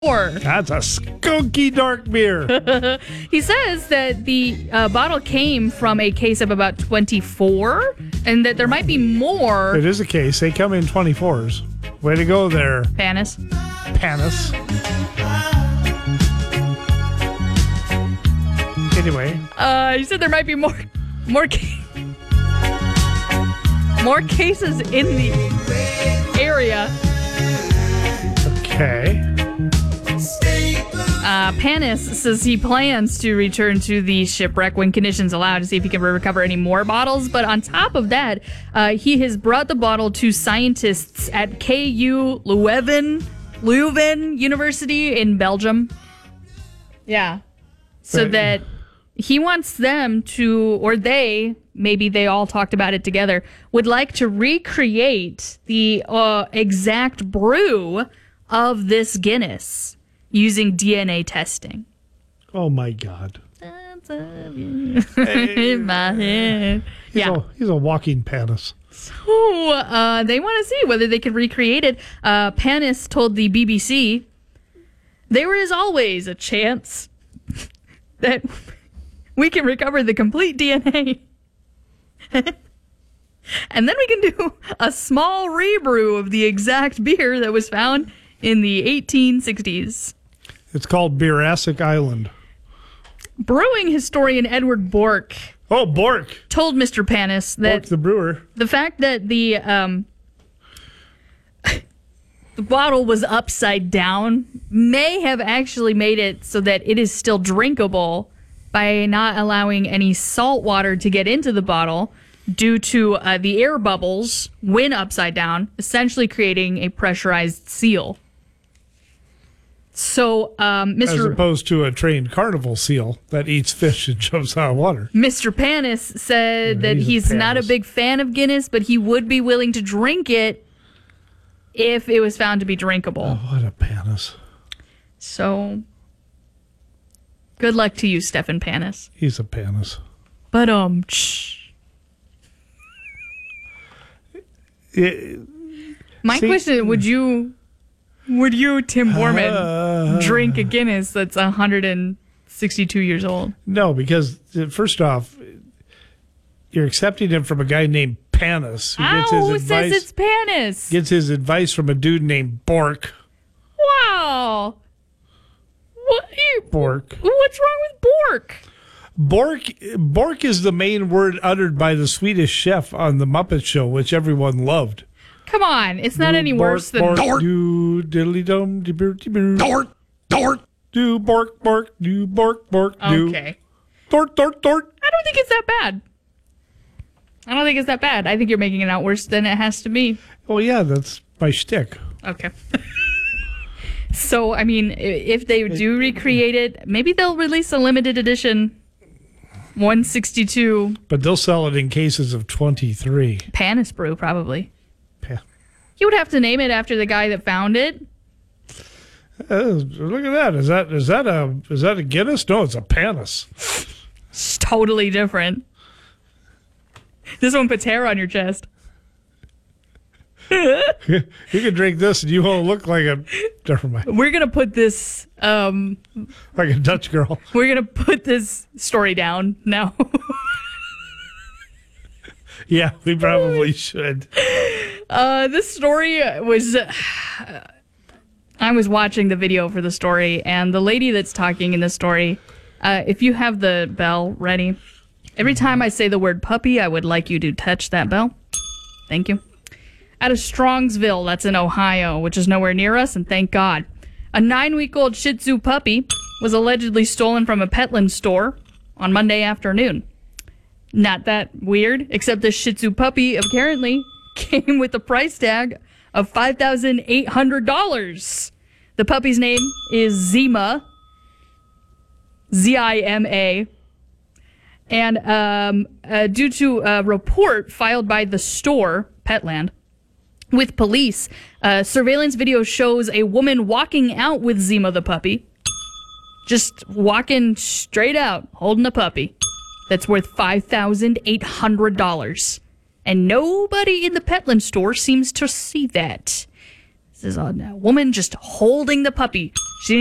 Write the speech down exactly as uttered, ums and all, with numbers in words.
Or That's a skunky dark beer. he says that the uh, bottle came from a case of about twenty-four, and that there might be more. It is a case. They come in twenty-fours. Way to go there, Panis. Panis. Anyway, Uh, he said there might be more, more, ca- more cases in the area. okay. Uh, Panis says he plans to return to the shipwreck when conditions allow to see if he can recover any more bottles. But on top of that, uh, he has brought the bottle to scientists at K U Leuven, Leuven University in Belgium. Yeah. So Right. that he wants them to, or they, maybe they all talked about it together, would like to recreate the uh, exact brew of this Guinness using D N A testing. Oh my God. In my head. He's Yeah. a, he's a walking Panis. So, uh, they want to see whether they can recreate it. Uh, Panis told the B B C, there is always a chance that we can recover the complete D N A. And then we can do a small rebrew of the exact beer that was found in the eighteen sixties. It's called Jurassic Island. Brewing historian Edward Bork Oh, Bork. told Mister Panis that Bork the brewer. the fact that the um, the bottle was upside down may have actually made it so that it is still drinkable by not allowing any salt water to get into the bottle due to uh, the air bubbles when upside down, essentially creating a pressurized seal. So, um, As Mister opposed to a trained carnival seal that eats fish and jumps out of water. Mister Panis said Yeah, that he's a he's not a Panis. big fan of Guinness, but he would be willing to drink it if it was found to be drinkable. Oh, what a Panis. So, good luck to you, Stefan Panis. He's a Panis. But, um, shh. It, My See- question, would you, would you, Tim Borman, Uh, drink a Guinness that's one hundred sixty-two years old? no, because uh, first off, you're accepting it from a guy named Panis who gets Ow, his who advice. says it's Panis? Gets his advice from a dude named Bork. Wow. What, you, Bork. what's wrong with Bork? Bork. Bork is the main word uttered by the Swedish chef on the Muppet Show, which everyone loved. Come on, it's not Do any bork, worse than... bork, do diddly dum de boo de boo. Dort, dort. Do bork, bork, do bork, bork, do. Okay. Dort, dort, dort. I don't think it's that bad. I don't think it's that bad. I think you're making it out worse than it has to be. Oh yeah, that's my shtick. Okay. So, I mean, i- if they do recreate it, maybe they'll release a limited edition one sixty-two But they'll sell it in cases of twenty-three. Panis brew, probably. Pa- You would have to name it after the guy that found it. Uh, look at that. Is that is that a is that a Guinness? No, it's a Panis. It's totally different. This one puts hair on your chest. You can drink this and you won't look like a never mind, We're going to put this... Um, like a Dutch girl. we're going to put this story down now. Yeah, we probably should. Uh, this story was. Uh, I was watching the video for the story, and the lady that's talking in the story, uh, if you have the bell ready, every time I say the word puppy, I would like you to touch that bell. Thank you. Out of Strongsville, that's in Ohio, which is nowhere near us, and thank God. A nine-week-old Shih Tzu puppy was allegedly stolen from a Petland store on Monday afternoon. Not that weird, except the Shih Tzu puppy apparently came with a price tag of five thousand eight hundred dollars. The puppy's name is Zima, Z I M A. And um, uh, due to a report filed by the store, Petland, with police, uh, surveillance video shows a woman walking out with Zima the puppy. Just walking straight out, holding a puppy. That's worth five thousand eight hundred dollars. And nobody in the Petland store seems to see that. This is a woman just holding the puppy. She